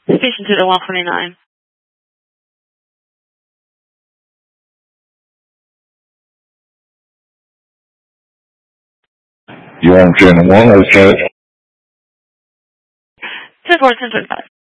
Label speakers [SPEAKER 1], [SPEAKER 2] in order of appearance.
[SPEAKER 1] Station to the 149.
[SPEAKER 2] You want channel 1 or chat?
[SPEAKER 1] 10-4, 10-25.